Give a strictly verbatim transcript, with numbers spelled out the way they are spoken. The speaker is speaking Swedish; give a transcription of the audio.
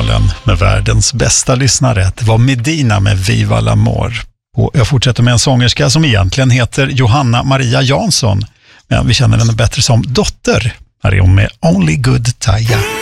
kanalen med världens bästa lyssnare. Det var Medina med Viva l'Amor. Och jag fortsätter med en sångerska som egentligen heter Johanna Maria Jansson. Men vi känner henne bättre som dotter. Här är hon med Only Good Taya.